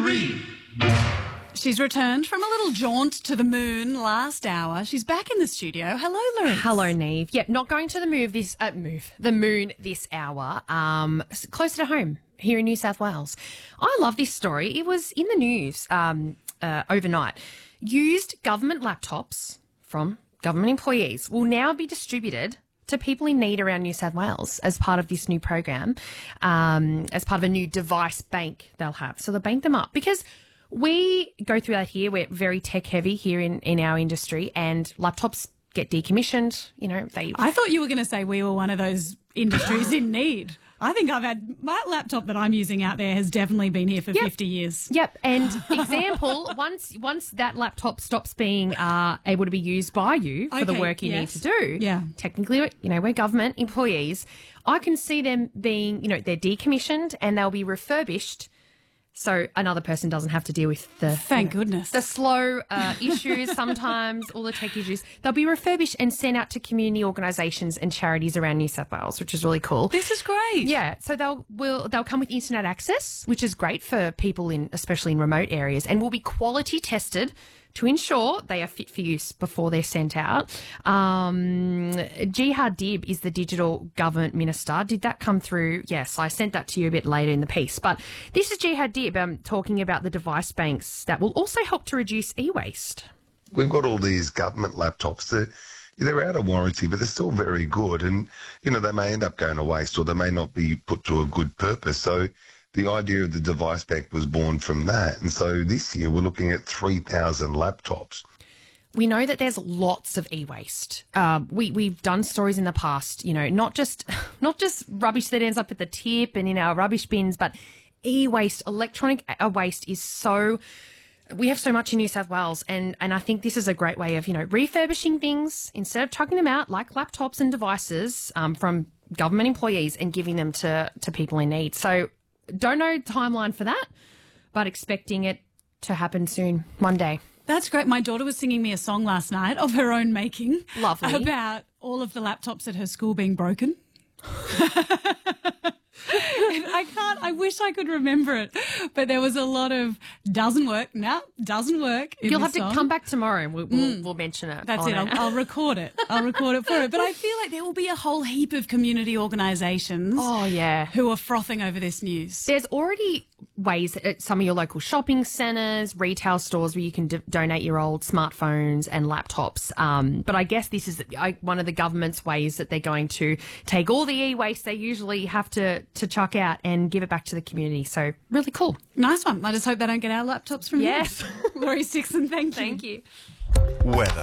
Three. She's returned from a little jaunt to the moon last hour. She's back in the studio. Hello, Larissa. Hello, Neve. Yeah, not going to the moon this hour. Closer to home here in New South Wales. I love this story. It was in the news overnight. Used government laptops from government employees will now be distributed to people in need around New South Wales as part of this new program, as part of a new device bank they'll have. So they'll bank them up because we go through that here. We're very tech heavy here in our industry, and laptops get decommissioned. You know, I thought you were going to say we were one of those industries in need. I think I've had my laptop that I'm using out there has definitely been here for 50 years. Yep. And example, once that laptop stops being able to be used by you for the work you need to do, technically, we're government employees. I can see them being, they're decommissioned and they'll be refurbished. So another person doesn't have to deal with thank goodness, the slow issues sometimes, all the tech issues. They'll be refurbished and sent out to community organisations and charities around New South Wales, which is really cool. This is great. Yeah, so they'll come with internet access, which is great for people especially in remote areas, and will be quality tested to ensure they are fit for use before they're sent out. Jihad Dib is the Digital Government Minister. Did that come through? Yes, I sent that to you a bit later in the piece. But this is Jihad Dib talking about the device banks that will also help to reduce e-waste. We've got all these government laptops that they're out of warranty, but they're still very good. And, they may end up going to waste or they may not be put to a good purpose. So the idea of the device bank was born from that. And so this year we're looking at 3,000 laptops. We know that there's lots of e-waste. We've done stories in the past, not just rubbish that ends up at the tip and in our rubbish bins, but e-waste, electronic waste is so... We have so much in New South Wales, and I think this is a great way of, refurbishing things instead of chucking them out like laptops and devices from government employees and giving them to people in need. So don't know timeline for that, but expecting it to happen soon, one day. That's great. My daughter was singing me a song last night of her own making. Lovely. About all of the laptops at her school being broken. I wish I could remember it, but there was a lot of doesn't work. You'll have to come back tomorrow and we'll mention it. That's it. I'll record it. I'll record it for it. But I feel like there will be a whole heap of community organisations who are frothing over this news. There's already ways at some of your local shopping centres, retail stores where you can donate your old smartphones and laptops. But I guess this is one of the government's ways that they're going to take all the e-waste they usually have to chuck out and give it back to the community. So really cool. Nice one. I just hope they don't get our laptops from here. Yes. Laurie Sixon, thank you. Thank you. Weather.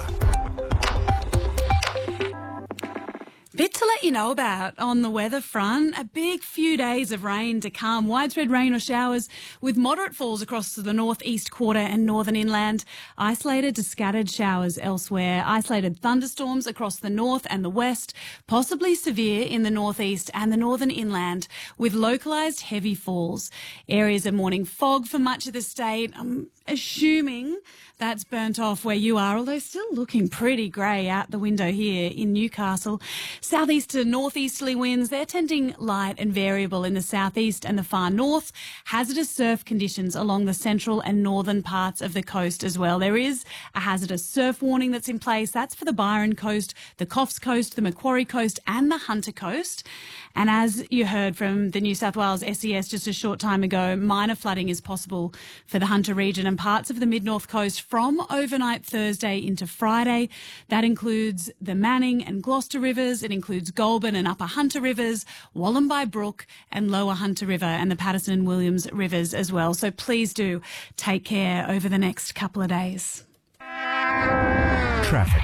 Bit to let you know about on the weather front. A big few days of rain to come. Widespread rain or showers with moderate falls across the northeast quarter and northern inland. Isolated to scattered showers elsewhere. Isolated thunderstorms across the north and the west. Possibly severe in the northeast and the northern inland with localised heavy falls. Areas of morning fog for much of the state. I'm assuming that's burnt off where you are, although still looking pretty grey out the window here in Newcastle. Southeast to northeasterly winds, they're tending light and variable in the southeast and the far north. Hazardous surf conditions along the central and northern parts of the coast as well. There is a hazardous surf warning that's in place. That's for the Byron Coast, the Coffs Coast, the Macquarie Coast and the Hunter Coast. And as you heard from the New South Wales SES just a short time ago, minor flooding is possible for the Hunter region and parts of the mid-north coast from overnight Thursday into Friday. That includes the Manning and Gloucester rivers. It includes Goulburn and Upper Hunter rivers, Wallumbye Brook and Lower Hunter River and the Patterson and Williams rivers as well. So please do take care over the next couple of days. Traffic.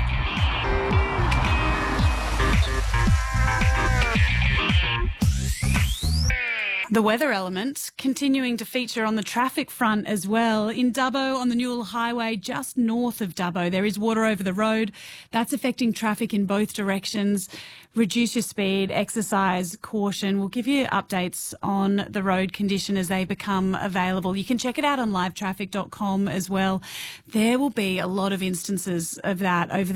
The weather element continuing to feature on the traffic front as well. In Dubbo on the Newell Highway, just north of Dubbo, there is water over the road. That's affecting traffic in both directions. Reduce your speed, exercise caution. We'll give you updates on the road condition as they become available. You can check it out on livetraffic.com as well. There will be a lot of instances of that over the